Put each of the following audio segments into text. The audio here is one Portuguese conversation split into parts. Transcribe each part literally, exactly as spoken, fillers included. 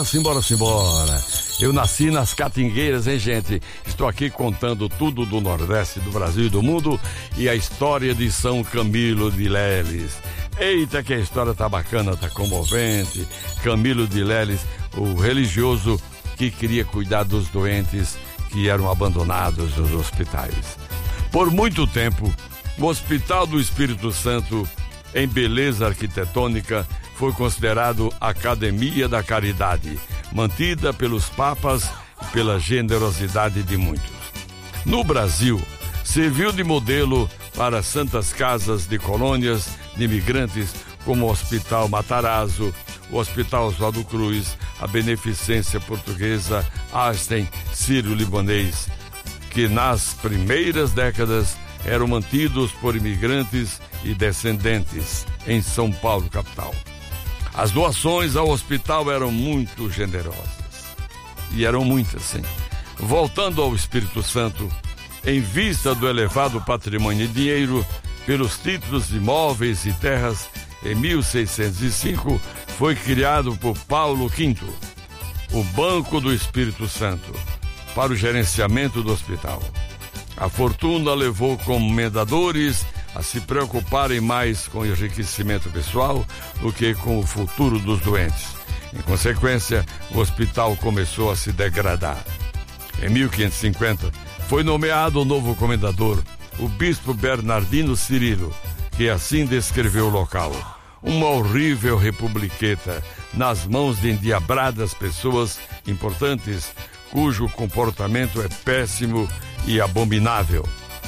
Simbora, simbora. Eu nasci nas Catingueiras, hein, gente? Estou aqui contando tudo do Nordeste, do Brasil e do mundo e a história de São Camilo de Leles. Eita, que a história tá bacana, tá comovente. Camilo de Leles, o religioso que queria cuidar dos doentes que eram abandonados nos hospitais. Por muito tempo, o Hospital do Espírito Santo, em beleza arquitetônica, foi considerado Academia da Caridade, mantida pelos papas e pela generosidade de muitos. No Brasil, serviu de modelo para santas casas de colônias de imigrantes, como o Hospital Matarazzo, o Hospital Oswaldo Cruz, a Beneficência Portuguesa Einstein Sírio-Libanês, que nas primeiras décadas eram mantidos por imigrantes e descendentes em São Paulo, capital. As doações ao hospital eram muito generosas. E eram muitas, sim. Voltando ao Espírito Santo, em vista do elevado patrimônio e dinheiro, pelos títulos de imóveis e terras, em mil seiscentos e cinco, foi criado por Paulo Quinto o Banco do Espírito Santo, para o gerenciamento do hospital. A fortuna levou comendadores a se preocuparem mais com o enriquecimento pessoal do que com o futuro dos doentes. Em consequência, o hospital começou a se degradar. Em mil quinhentos e cinquenta, foi nomeado o novo comendador, o bispo Bernardino Cirilo, que assim descreveu o local: uma horrível republiqueta nas mãos de endiabradas pessoas importantes, cujo comportamento é péssimo e abominável.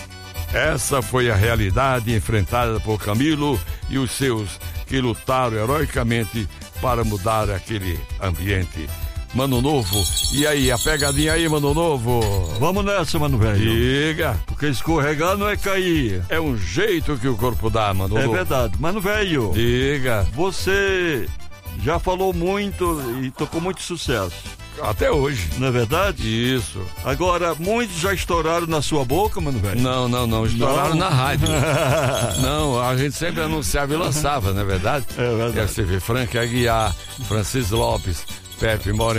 Essa foi a realidade enfrentada por Camilo e os seus, que lutaram heroicamente para mudar aquele ambiente. Mano Novo, e aí, a pegadinha aí, Mano Novo? Vamos nessa, mano velho. Diga. Porque escorregar não é cair. É um jeito que o corpo dá, Mano Novo. É verdade. Mano velho. Diga. Você já falou muito e tocou muito sucesso. Até hoje. Não é verdade? Isso. Agora, muitos já estouraram na sua boca, mano velho? Não, não, não. Estouraram não. na rádio. Não, a gente sempre anunciava e lançava, não é verdade? É verdade. Você vê Frank Aguiar, Francis Lopes, Pepe Moreno.